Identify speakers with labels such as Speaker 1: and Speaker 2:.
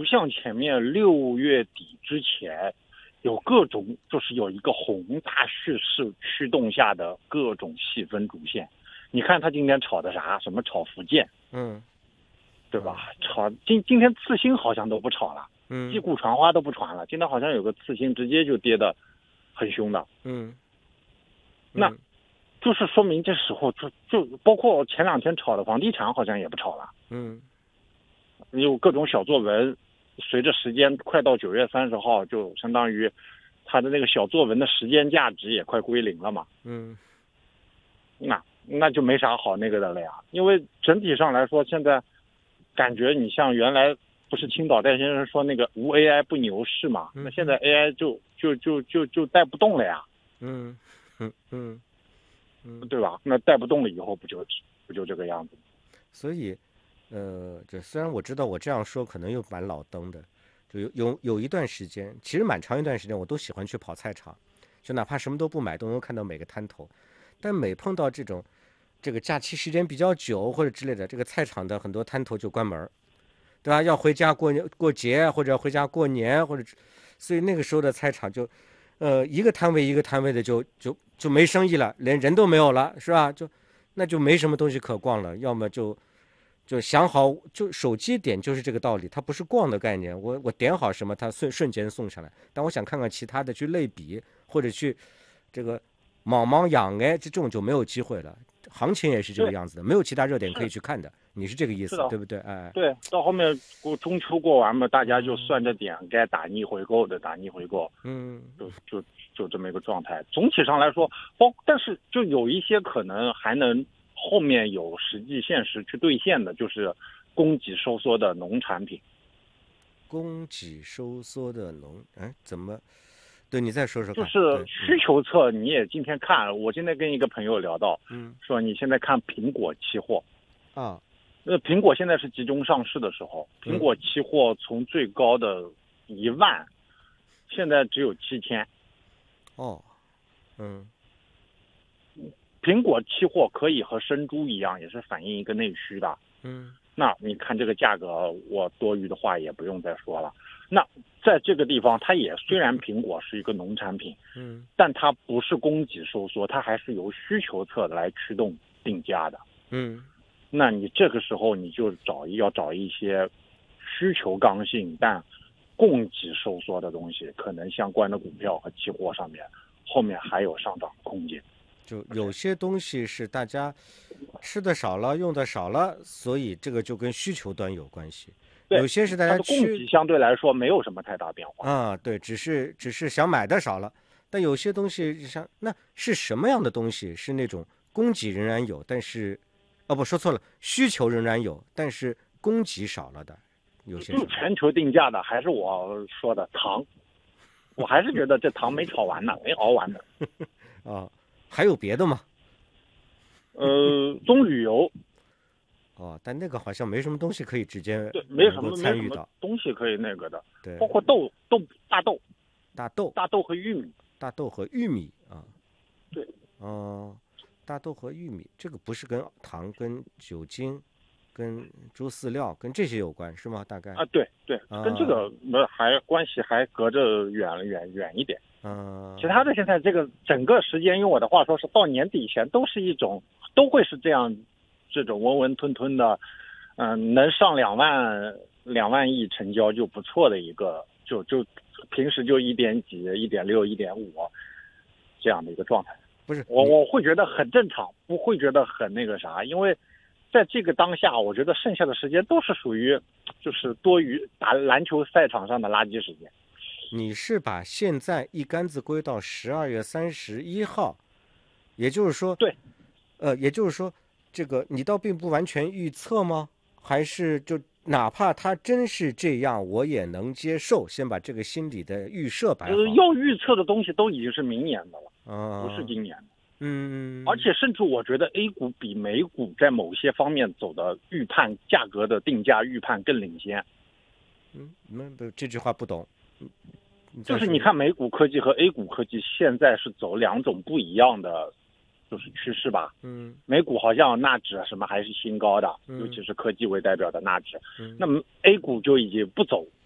Speaker 1: 像前面6月底之前有各种就是有一个宏大叙事驱动下的各种细分主线。你看他今天炒的啥？什么炒福建？对吧？炒今天次新好像都不炒了，击鼓传花都不传了。今天好像有个次新直接就跌得很凶的。那就是说明这时候就包括前2天炒的房地产好像也不炒了。有各种小作文，随着时间快到9月30号，就相当于他的那个小作文的时间价值也快归零了嘛。那就没啥好那个的了呀。因为整体上来说，现在感觉你像原来不是青岛戴先生说那个无 AI 不牛市嘛，那现在 AI 就带不动了呀。对吧？那带不动了以后不就这个样子？
Speaker 2: 所以这虽然我知道我这样说可能又蛮老登的，就有一段时间，其实蛮长一段时间我都喜欢去跑菜场，就哪怕什么都不买都能看到每个摊头。但每碰到这个假期时间比较久或者之类的，这个菜场的很多摊头就关门，对吧？要回家过节或者回家过年或者，所以那个时候的菜场就一个摊位一个摊位的就没生意了，连人都没有了，是吧？那就没什么东西可逛了，要么就想好，就手机点就是这个道理，它不是逛的概念。我点好什么，它瞬间送上来。但我想看看其他的，去类比或者去这个莽养这种就没有机会了。行情也是这个样子的，没有其他热点可以去看的。你是这个意思，对不对？哎，
Speaker 1: 对，到后面中秋过完嘛，大家就算着点，该打逆回购的打逆回购，就这么一个状态。总体上来说，但是就有一些可能还能后面有实际现实去兑现的，就是供给收缩的农产品。
Speaker 2: 供给收缩的怎么？对，你再说说看。
Speaker 1: 就是需求侧，你也今天看，我今天跟一个朋友聊到，说你现在看苹果期货
Speaker 2: 啊，
Speaker 1: 苹果现在是集中上市的时候，苹果期货从最高的1万，现在只有7000。苹果期货可以和生猪一样，也是反映一个内需的。那你看这个价格，我多余的话也不用再说了。那在这个地方，它也虽然苹果是一个农产品，但它不是供给收缩，它还是由需求侧来驱动定价的。那你这个时候你就要找一些需求刚性但供给收缩的东西，可能相关的股票和期货上面后面还有上涨空间。
Speaker 2: 就有些东西是大家吃的少了用的少了，所以这个就跟需求端有关系。有些是大家
Speaker 1: 供给相对来说没有什么太大变化
Speaker 2: 啊，对，只是想买的少了。但有些东西那是什么样的东西是那种供给仍然有，但是不说错了，需求仍然有，但是供给少了的，有些
Speaker 1: 就全球定价的，还是我说的糖，我还是觉得这糖没炒完呢，没熬完呢。
Speaker 2: 还有别的吗？
Speaker 1: 棕榈油。
Speaker 2: 但那个好像没什么东西可以直接
Speaker 1: 没什么东西可以那个的。
Speaker 2: 对，
Speaker 1: 包括大豆和玉米。
Speaker 2: 啊。
Speaker 1: 对。
Speaker 2: 大豆和玉米，这个不是跟糖、跟酒精、跟猪饲料、跟这些有关是吗？大概
Speaker 1: 对，跟这个还关系还隔着远一点。其他的现在这个整个时间，用我的话说是到年底前都会是这样，这种温温吞吞的，能上2万亿成交就不错的一个，就平时就1点几、1.6、1.5这样的一个状态。
Speaker 2: 不是
Speaker 1: 我会觉得很正常，不会觉得很那个啥，因为在这个当下，我觉得剩下的时间都是属于就是多余打篮球赛场上的垃圾时间。
Speaker 2: 你是把现在一竿子归到12月31号，也就是说，
Speaker 1: 对，
Speaker 2: 也就是说，这个你倒并不完全预测吗？还是就哪怕它真是这样，我也能接受？先把这个心理的预设摆好。
Speaker 1: 要预测的东西都已经是明年的了，不是今年的。而且甚至我觉得 A 股比美股在某些方面走的预判价格的定价预判更领先。
Speaker 2: 这句话不懂。
Speaker 1: 就是你看美股科技和 A 股科技现在是走2种不一样的就是趋势吧。美股好像纳指什么还是新高的，尤其是科技为代表的纳指。那么 A 股就已经不走